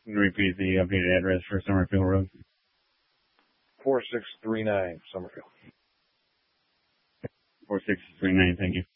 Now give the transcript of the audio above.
Repeat the updated address for Summerfield Road. 4639 Summerfield. 4639, thank you.